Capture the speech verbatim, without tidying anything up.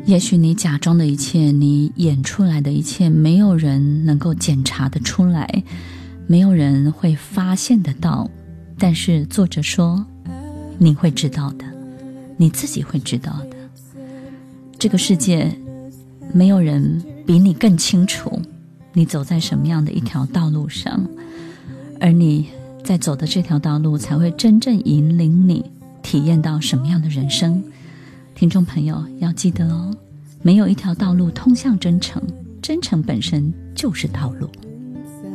也许你假装的一切，你演出来的一切，没有人能够检查得出来，没有人会发现得到，但是作者说你会知道的，你自己会知道的。这个世界没有人比你更清楚你走在什么样的一条道路上，而你在走的这条道路才会真正引领你体验到什么样的人生。听众朋友要记得哦，没有一条道路通向真诚，真诚本身就是道路。